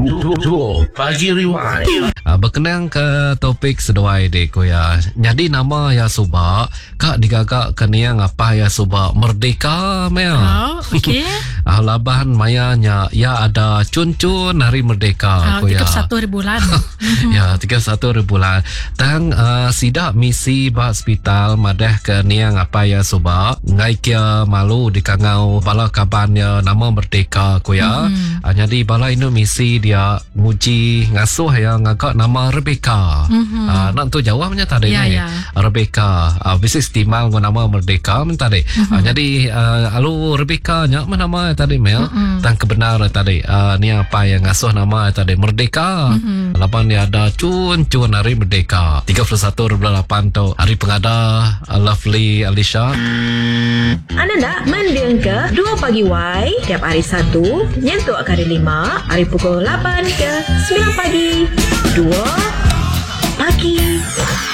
Pagi Rewind. Berkenaan ke topik seduai dek ko ya. Jadi nama ya subak kak digagak keniang apa ya subak merdeka mea. Oh, okey. Labahan mayanya ya ada cun-cun hari merdeka ko ya. 31 bulan. Ya 31 bulan. Tang sidak misi ba hospital madah keniang apa ya subak ngai kia malu di kangau bala kabannya nama merdeka ko ya. Jadi bala ini misi dia nguji ngasuh ya ngagak nama Rebecca. Nak tu jawabnya tadi ni. Rebecca. Bisnis timal guna nama merdeka tadi. Jadi alu Rebecca nya mana nama tadi Mel. Tang kebenaran tadi. Ni apa yang ngasuh nama tadi merdeka. Lapan dia ada cun-cun hari merdeka. 31/8 tu hari pengada Lovely Alicia. Anda nak mendiang ke 2 pagi Y tiap hari Sabtu, nyentuh hari 5, hari pukul 8 ke 9 pagi. 2